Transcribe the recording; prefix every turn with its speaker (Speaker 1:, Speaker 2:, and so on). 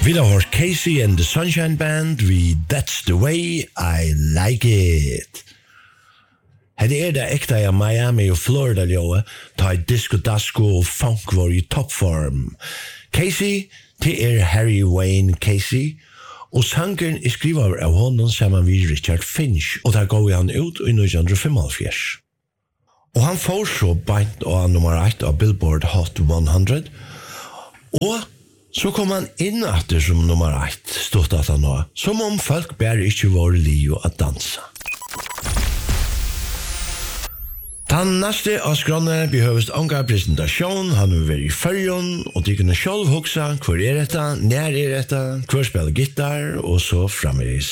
Speaker 1: Vi har hørt Casey and the Sunshine Band vi That's the Way I Like It. Her det ekta i Miami og Florida, Joe, ta i disco, dasko og funk var i toppform. Casey, det Harry Wayne Casey, og sangeren skriver av honom sammen med Richard Finch, og der går han ut i 1975. Og han får så beint av nummer 1 av Billboard Hot 100, og så kom han inn etter som nummer 1, stått at han nå, som om folk bare ikke var liv å dansa. Den neste av skrånene behøves ånga presentasjon, han vil være i følgen, og de kunne selv hoksa hvor dette, nær dette, hvor spiller gitar, og så fremvis.